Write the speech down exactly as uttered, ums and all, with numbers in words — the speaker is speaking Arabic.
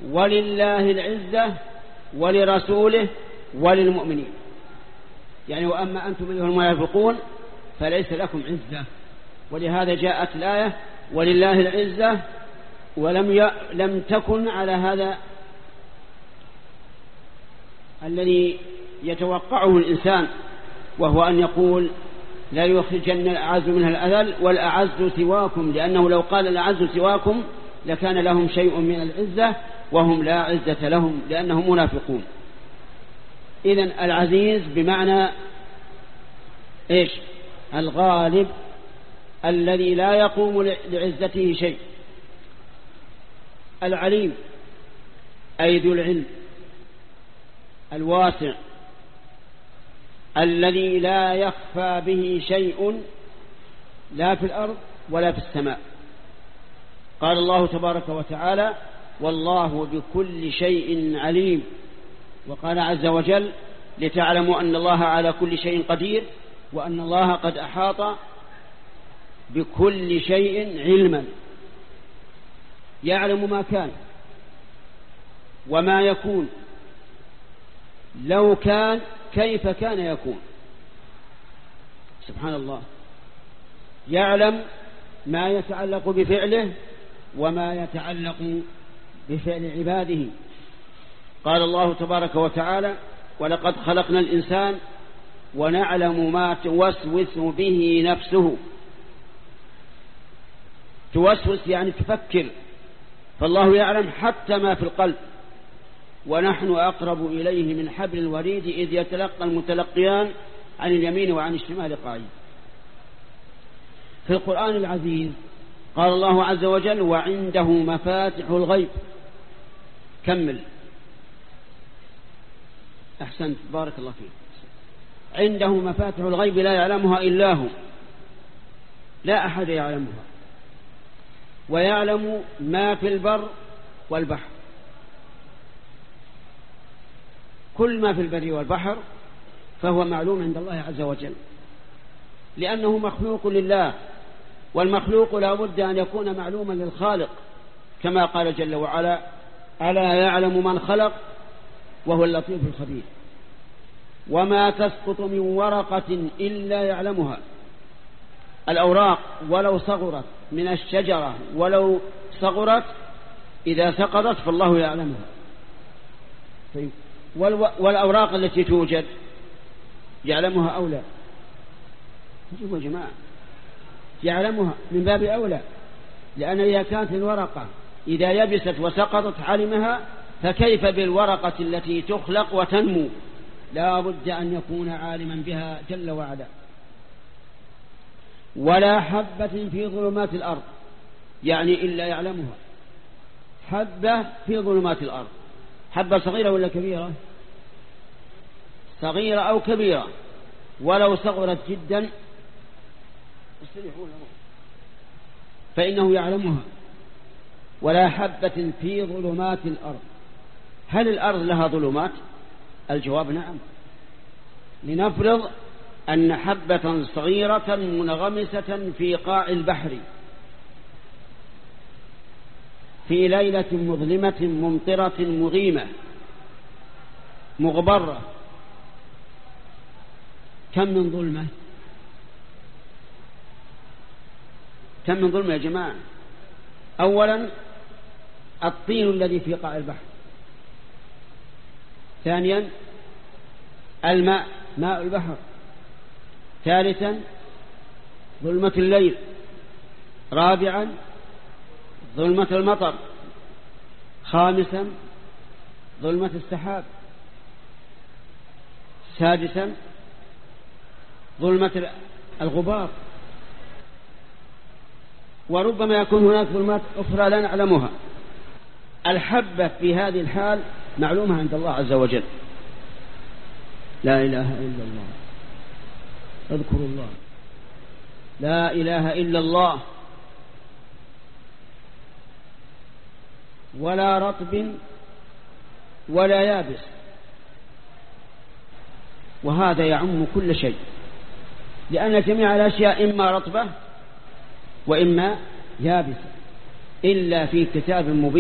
ولله العزة ولرسوله وللمؤمنين. يعني وأما أنتم أيها المنافقون فليس لكم عزة. ولهذا جاءت الآية ولله العزة، ولم ي... لم تكن على هذا الذي يتوقعه الإنسان، وهو أن يقول لا يخرجن الأعز منها الأذل والأعز سواكم، لأنه لو قال الأعز سواكم لكان لهم شيء من العزة وهم لا عزة لهم لأنهم منافقون. إذن العزيز بمعنى إيش؟ الغالب الذي لا يقوم لعزته شيء. العليم أي ذو العلم الواسع الذي لا يخفى به شيء لا في الأرض ولا في السماء. قال الله تبارك وتعالى والله بكل شيء عليم. وقال عز وجل لتعلموا أن الله على كل شيء قدير وأن الله قد أحاط بكل شيء علما. يعلم ما كان وما يكون، لو كان كيف كان يكون. سبحان الله. يعلم ما يتعلق بفعله وما يتعلق بفعل عباده. قال الله تبارك وتعالى ولقد خلقنا الإنسان ونعلم ما توسوس به نفسه. توسوس يعني تفكر، فالله يعلم حتى ما في القلب. ونحن أقرب إليه من حبل الوريد إذ يتلقى المتلقيان عن اليمين وعن الشمال قعيد. في القرآن العزيز قال الله عز وجل وعنده مفاتح الغيب. كمل. أحسنت بارك الله فيك. عنده مفاتح الغيب لا يعلمها إلا هو، لا أحد يعلمها. ويعلم ما في البر والبحر، كل ما في البر والبحر فهو معلوم عند الله عز وجل، لأنه مخلوق لله، والمخلوق لا بد أن يكون معلوما للخالق، كما قال جل وعلا ألا يعلم من خلق وهو اللطيف الخبير. وما تسقط من ورقة إلا يعلمها. الأوراق ولو صغرت من الشجرة ولو صغرت إذا سقطت فالله يعلمها. طيب والأوراق التي توجد يعلمها أو لا؟ شوفوا يا جماعة، يعلمها من باب أولى، لأن إذا كانت الورقة إذا يبست وسقطت علمها، فكيف بالورقة التي تخلق وتنمو؟ لا بد أن يكون عالما بها جل وعلا. ولا حبة في ظلمات الأرض، يعني إلا يعلمها. حبة في ظلمات الأرض، حبة صغيرة ولا كبيرة؟ صغيرة أو كبيرة، ولو صغرت جدا فإنه يعلمها. ولا حبة في ظلمات الأرض. هل الأرض لها ظلمات؟ الجواب نعم. لنفرض أن حبة صغيرة منغمسة في قاع البحر في ليلة مظلمة ممطرة مغيمة مغبرة، كم من ظلمة؟ كم من ظلمة يا جماعة؟ أولا الطين الذي في قاع البحر، ثانيا الماء ماء البحر، ثالثا ظلمة الليل، رابعا ظلمة المطر، خامسا ظلمة السحاب، سادسا ظلمة الغبار. وربما يكون هناك ظلمات أخرى لا نعلمها. الحبة في هذه الحال معلومة عند الله عز وجل. لا إله إلا الله، اذكروا الله، لا إله إلا الله. ولا رطب ولا يابس، وهذا يعم كل شيء، لأن جميع الأشياء إما رطبة وإما يابسة، إلا في كتاب مبين.